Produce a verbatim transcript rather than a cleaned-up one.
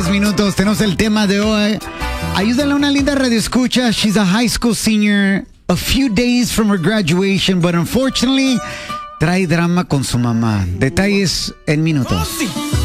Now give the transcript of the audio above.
diez minutos. Tenemos el tema de hoy. Ayúdale a una linda radioescucha. She's a high school senior. A few days from her graduation, but unfortunately, trae drama con su mamá. Detalles en minutos.